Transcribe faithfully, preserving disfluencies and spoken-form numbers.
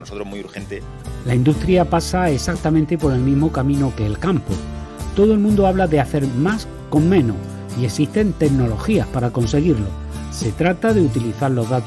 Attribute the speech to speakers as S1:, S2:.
S1: nosotros muy urgente.
S2: La industria pasa exactamente por el mismo camino que el campo. Todo el mundo habla de hacer más con menos y existen tecnologías para conseguirlo. Se trata de utilizar los datos